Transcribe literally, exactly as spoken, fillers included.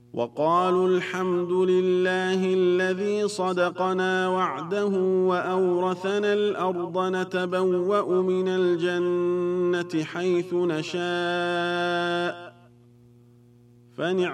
وقالوا الحمد لله الذي صدقنا وعده وأورثنا الأرض نتبوأ من الجنة حيث نشاء فنعم